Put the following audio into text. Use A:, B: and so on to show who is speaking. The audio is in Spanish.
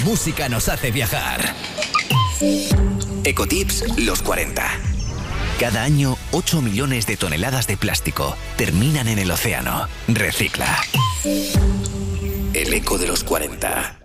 A: música nos hace viajar. Ecotips los 40. Cada año, 8 millones de toneladas de plástico terminan en el océano. Recicla. El eco de los 40.